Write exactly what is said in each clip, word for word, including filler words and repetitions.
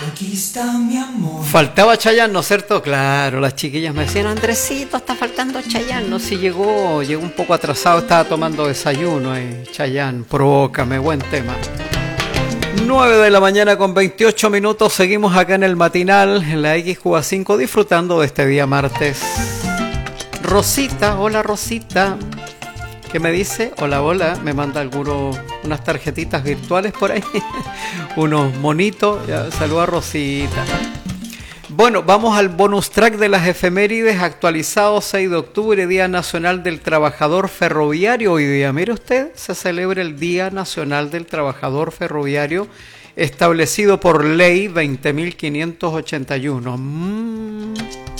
Conquista mi amor. Faltaba Chayanne, ¿no es cierto? Claro, las chiquillas me decían, Andresito, está faltando Chayanne. No, si llegó, llegó un poco atrasado, estaba tomando desayuno. Eh. Chayanne, provócame, buen tema. nueve de la mañana con veintiocho minutos, seguimos acá en el matinal, en la X Q A cinco, disfrutando de este día martes. Rosita, hola Rosita. ¿Qué me dice? Hola, hola, me manda algunos, unas tarjetitas virtuales por ahí, unos monitos, ya, saluda a Rosita. Bueno, vamos al bonus track de las efemérides actualizados, seis de octubre, Día Nacional del Trabajador Ferroviario. Hoy día, mire usted, se celebra el Día Nacional del Trabajador Ferroviario, establecido por ley veinte mil quinientos ochenta y uno. Mm.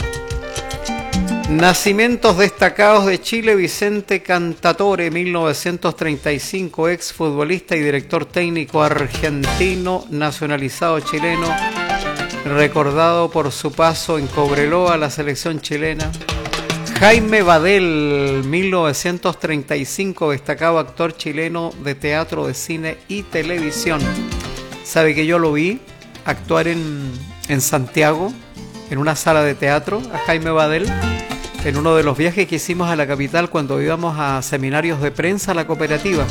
Nacimientos destacados de Chile: Vicente Cantatore, mil novecientos treinta y cinco, ex futbolista y director técnico argentino, nacionalizado chileno, recordado por su paso en Cobreloa, la selección chilena. Jaime Badel, mil novecientos treinta y cinco, destacado actor chileno de teatro, de cine y televisión. ¿Sabe que yo lo vi actuar en, en Santiago, en una sala de teatro, a Jaime Badel? En uno de los viajes que hicimos a la capital cuando íbamos a seminarios de prensa a la cooperativa.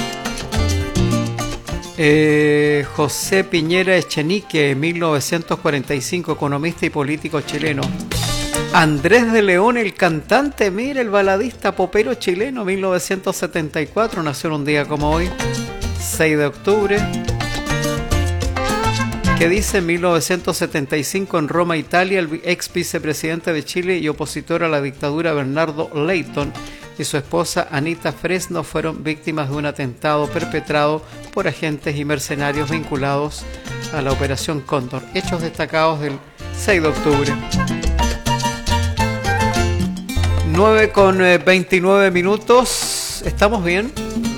Eh, José Piñera Echenique, mil novecientos cuarenta y cinco, economista y político chileno. Andrés de León, el cantante, mira, el baladista popero chileno, mil novecientos setenta y cuatro, nació en un día como hoy, seis de octubre. ¿Qué dice? En mil novecientos setenta y cinco, en Roma, Italia, el ex vicepresidente de Chile y opositor a la dictadura Bernardo Leyton y su esposa Anita Fresno fueron víctimas de un atentado perpetrado por agentes y mercenarios vinculados a la Operación Cóndor. Hechos destacados del seis de octubre. nueve con veintinueve minutos. ¿Estamos bien?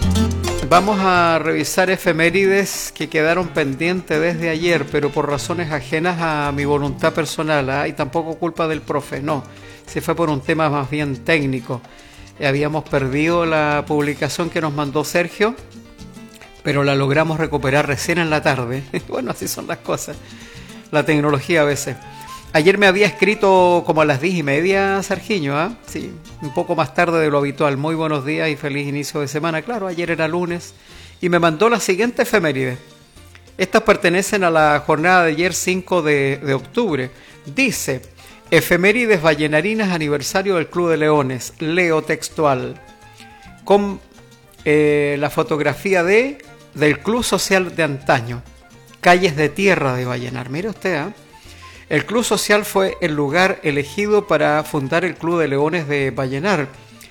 Vamos a revisar efemérides que quedaron pendientes desde ayer, pero por razones ajenas a mi voluntad personal, ¿eh? Y tampoco culpa del profe, no. Se fue por un tema más bien técnico. Habíamos perdido la publicación que nos mandó Sergio, pero la logramos recuperar recién en la tarde. Bueno, así son las cosas. La tecnología a veces. Ayer me había escrito como a las diez y media, Sergiño, ¿eh? Sí, un poco más tarde de lo habitual. Muy buenos días y feliz inicio de semana. Claro, ayer era lunes. Y me mandó la siguiente efeméride. Estas pertenecen a la jornada de ayer, cinco de, de octubre. Dice: efemérides vallenarinas, aniversario del Club de Leones. Leo textual. Con eh, la fotografía de del Club Social de antaño. Calles de tierra de Vallenar. Mire usted, ¿eh? El Club Social fue el lugar elegido para fundar el Club de Leones de Vallenar.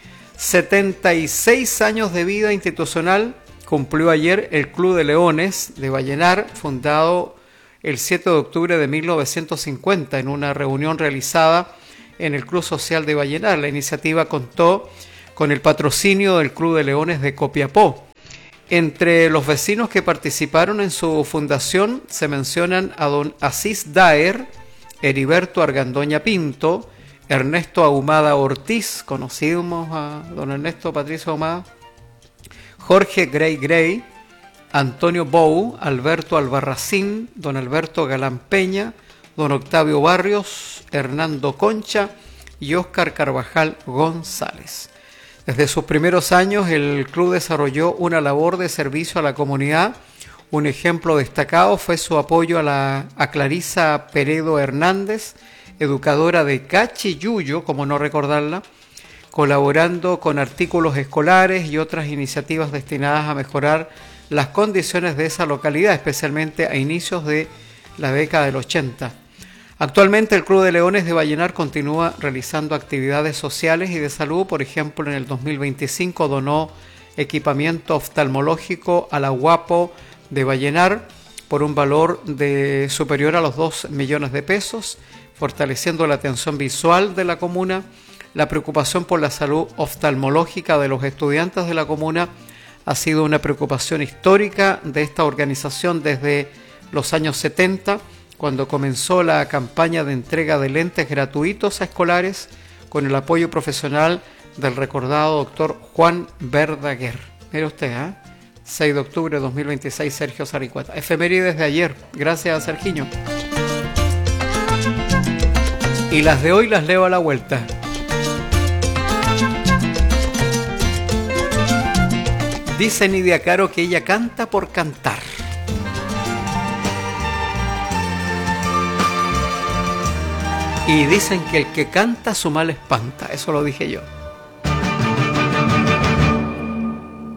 setenta y seis años de vida institucional cumplió ayer el Club de Leones de Vallenar, fundado el siete de octubre de mil novecientos cincuenta en una reunión realizada en el Club Social de Vallenar. La iniciativa contó con el patrocinio del Club de Leones de Copiapó. Entre los vecinos que participaron en su fundación se mencionan a don Asís Daer, Heriberto Argandoña Pinto, Ernesto Ahumada Ortiz, conocimos a don Ernesto Patricio Ahumada, Jorge Grey Grey, Antonio Bou, Alberto Albarracín, don Alberto Galán Peña, don Octavio Barrios, Hernando Concha y Óscar Carvajal González. Desde sus primeros años el club desarrolló una labor de servicio a la comunidad. Un ejemplo destacado fue su apoyo a, la, a Clarisa Peredo Hernández, educadora de Cachiyuyo, como no recordarla, colaborando con artículos escolares y otras iniciativas destinadas a mejorar las condiciones de esa localidad, especialmente a inicios de la década del ochenta. Actualmente el Club de Leones de Vallenar continúa realizando actividades sociales y de salud. Por ejemplo, en el dos mil veinticinco donó equipamiento oftalmológico a la UAPO de Vallenar por un valor de superior a los dos millones de pesos, fortaleciendo la atención visual de la comuna. La preocupación por la salud oftalmológica de los estudiantes de la comuna ha sido una preocupación histórica de esta organización desde los años setenta, cuando comenzó la campaña de entrega de lentes gratuitos a escolares con el apoyo profesional del recordado doctor Juan Verdaguer. Mire usted, ¿eh? seis de octubre de dos mil veintiséis, Sergio Saricueta. Efemérides de ayer. Gracias, Sergiño. Y las de hoy las leo a la vuelta. Dice Nidia Caro que ella canta por cantar. Y dicen que el que canta su mal espanta. Eso lo dije yo.